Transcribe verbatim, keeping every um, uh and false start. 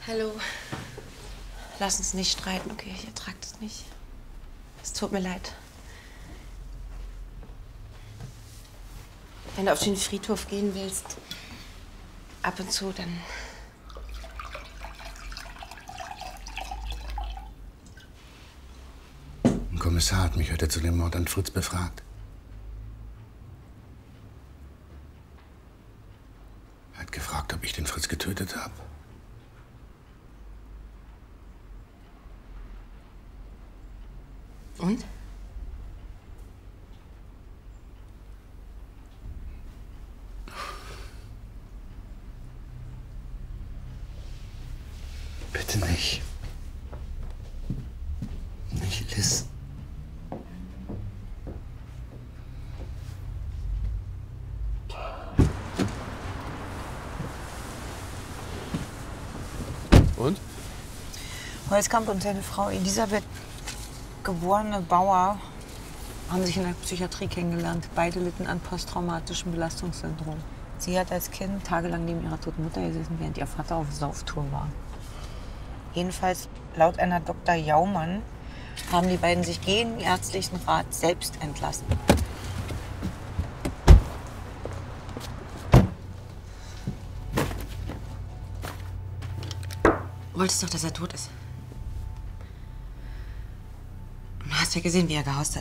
Hallo. Lass uns nicht streiten, okay? Ich ertrag das nicht. Es tut mir leid. Wenn du auf den Friedhof gehen willst, ab und zu, dann... Ein Kommissar hat mich heute zu dem Mord an Fritz befragt. Er hat gefragt, ob ich den Fritz getötet habe. Und? Bitte nicht. Nicht, Liz. Und? Holzkamp und seine Frau Elisabeth, geborene Bauer, haben sich in der Psychiatrie kennengelernt. Beide litten an posttraumatischem Belastungssyndrom. Sie hat als Kind tagelang neben ihrer toten Mutter gesessen, während ihr Vater auf Sauftour war. Jedenfalls, laut einer Doktor Jaumann, haben die beiden sich gegen ärztlichen Rat selbst entlassen. Du wolltest doch, dass er tot ist. Du hast ja gesehen, wie er gehaust hat.